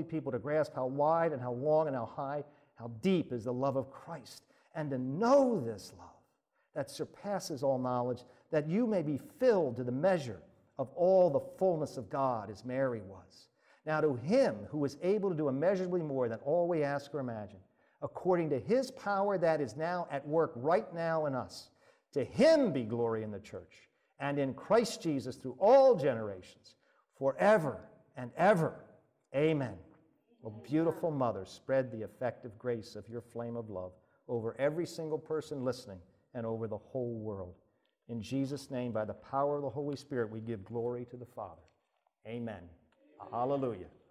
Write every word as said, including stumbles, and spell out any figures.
holy people to grasp how wide and how long and how high, how deep is the love of Christ, and to know this love that surpasses all knowledge, that you may be filled to the measure of all the fullness of God, as Mary was. Now to him who is able to do immeasurably more than all we ask or imagine, according to his power that is now at work right now in us, to him be glory in the church and in Christ Jesus through all generations, forever and ever. Amen. Oh, beautiful mother, spread the effective grace of your flame of love over every single person listening and over the whole world. In Jesus' name, by the power of the Holy Spirit, we give glory to the Father. Amen. Hallelujah.